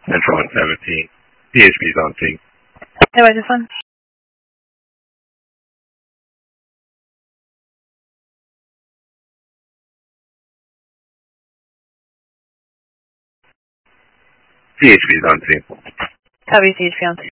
Central 117. PHP's on scene. Hey, wait, this one? PHP's on scene. Copy, CHP on scene.